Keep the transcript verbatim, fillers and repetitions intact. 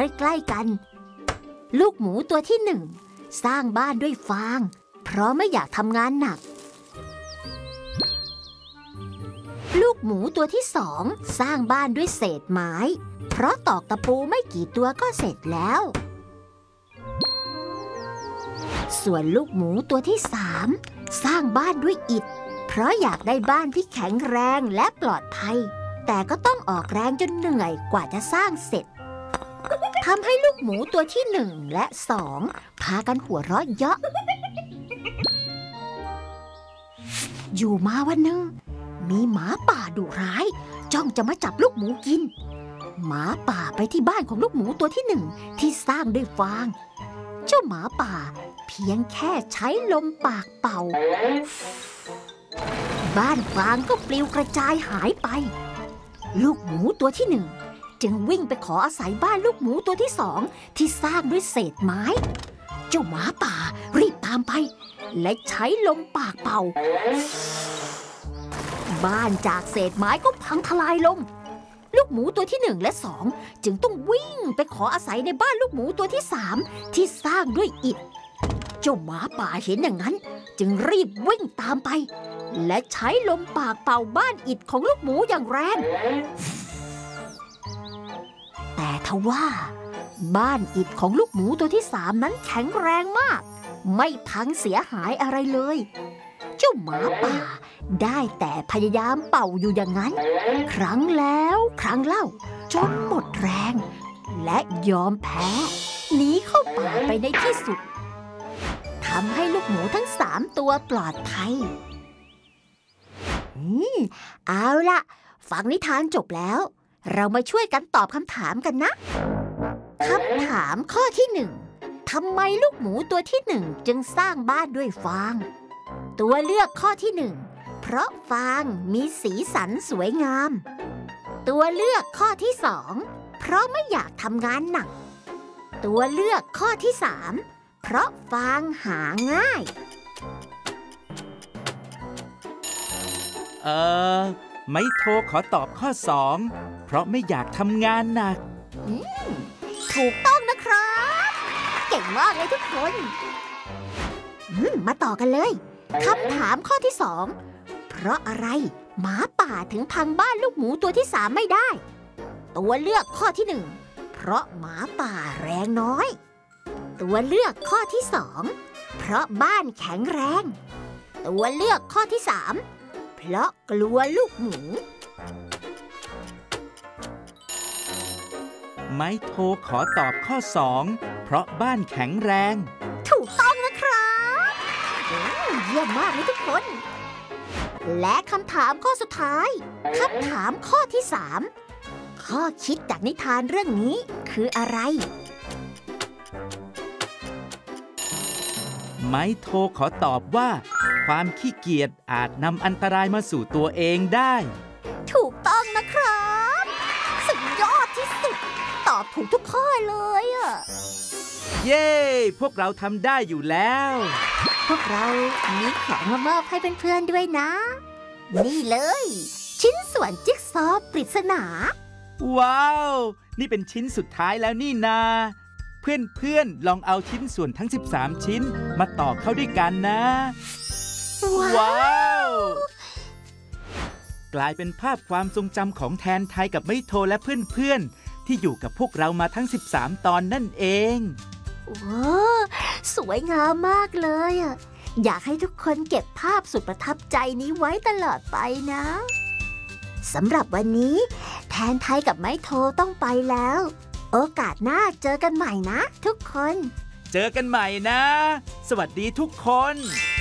ใกล้ๆกันลูกหมูตัวที่หนึ่งสร้างบ้านด้วยฟางเพราะไม่อยากทำงานหนักลูกหมูตัวที่สองสร้างบ้านด้วยเศษไม้เพราะตอกตะปูไม่กี่ตัวก็เสร็จแล้วส่วนลูกหมูตัวที่สามสร้างบ้านด้วยอิฐเพราะอยากได้บ้านที่แข็งแรงและปลอดภัยแต่ก็ต้องออกแรงจนเหนื่อยกว่าจะสร้างเสร็จทำให้ลูกหมูตัวที่หนึ่งและสองพากันหัวเราะเยาะอยู่มาวันหนึ่งมีหมาป่าดุร้ายจ้องจะมาจับลูกหมูกินหมาป่าไปที่บ้านของลูกหมูตัวที่หนึ่งที่สร้างด้วยฟางเจ้าหมาป่าเพียงแค่ใช้ลมปากเป่าบ้านฟางก็ปลิวกระจายหายไปลูกหมูตัวที่หนึ่งจึงวิ่งไปขออาศัยบ้านลูกหมูตัวที่สองที่สร้างด้วยเศษไม้เจ้าหมาป่ารีบตามไปและใช้ลมปากเป่าบ้านจากเศษไม้ก็พังทลายลงลูกหมูตัวที่หนึ่งและสองจึงต้องวิ่งไปขออาศัยในบ้านลูกหมูตัวที่สามที่สร้างด้วยอิฐเจ้าหมาป่าเห็นอย่างนั้นจึงรีบวิ่งตามไปและใช้ลมปากเป่าบ้านอิฐของลูกหมูอย่างแรงแต่ทว่าบ้านอิฐของลูกหมูตัวที่สามนั้นแข็งแรงมากไม่พังเสียหายอะไรเลยเจ้าหมาป่าได้แต่พยายามเป่าอยู่อย่างนั้นครั้งแล้วครั้งเล่าจนหมดแรงและยอมแพ้หนีเข้าป่าไปในที่สุดทำให้ลูกหมูทั้งสามตัวปลอดภัยอืมเอาล่ะฟังนิทานจบแล้วเรามาช่วยกันตอบคำถามกันนะคำถามข้อที่หนึ่งทำไมลูกหมูตัวที่หนึ่งจึงสร้างบ้านด้วยฟางตัวเลือกข้อที่หนึ่งเพราะฟางมีสีสันสวยงามตัวเลือกข้อที่สองเพราะไม่อยากทำงานหนักตัวเลือกข้อที่สามเพราะฟางหาง่ายเออไม่โทรขอตอบข้อสองเพราะไม่อยากทำงานหนักถูกต้องนะครับเก่งมากเลยทุกคนมาต่อกันเลยคำถามข้อที่สองเพราะอะไรหมาป่าถึงพังบ้านลูกหมูตัวที่สามไม่ได้ตัวเลือกข้อที่หนึ่งเพราะหมาป่าแรงน้อยตัวเลือกข้อที่สองเพราะบ้านแข็งแรงตัวเลือกข้อที่สามเพราะกลัวลูกหมูไม่โทรขอตอบข้อสองเพราะบ้านแข็งแรงถูกต้องนะครับเยี่ยมมากเลยทุกคนและคำถามข้อสุดท้ายคำถามข้อที่สามข้อคิดจากนิทานเรื่องนี้คืออะไรไม่โทรขอตอบว่าความขี้เกียจอาจนำอันตรายมาสู่ตัวเองได้ถูกต้องนะครับสุดยอดที่สุดตอบถูกทุกข้อเลยอ่ะเย้พวกเราทำได้อยู่แล้วพวกเรามีของมามอบให้เพื่อนๆด้วยนะนี่เลยชิ้นส่วนจิ๊กซอว์ปริศนาว้าวนี่เป็นชิ้นสุดท้ายแล้วนี่นาเพื่อนๆลองเอาชิ้นส่วนทั้งสิบสามชิ้นมาต่อเข้าด้วยกันนะว้าวกลายเป็นภาพความทรงจำของแทนไทยกับไม่โทรและเพื่อนๆที่อยู่กับพวกเรามาทั้งสิบสามตอนนั่นเองว้าวสวยงามมากเลยอ่ะอยากให้ทุกคนเก็บภาพสุดประทับใจนี้ไว้ตลอดไปนะสำหรับวันนี้แทนไทยกับไม่โทรต้องไปแล้วโอกาสหน้าเจอกันใหม่นะทุกคนเจอกันใหม่นะสวัสดีทุกคน